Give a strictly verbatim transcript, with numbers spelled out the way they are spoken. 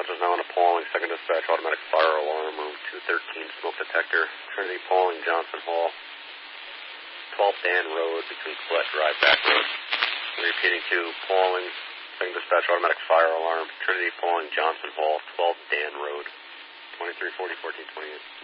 Rogers now on a Pauling, second dispatch, automatic fire alarm, room two thirteen, smoke detector. Trinity Pauling, Johnson Hall, twelve Dan Road, between Colette Drive, back road. Repeating to Pauling, second dispatch, automatic fire alarm, Trinity Pauling, Johnson Hall, twelve Dan Road, twenty-three forty, fourteen twenty-eight.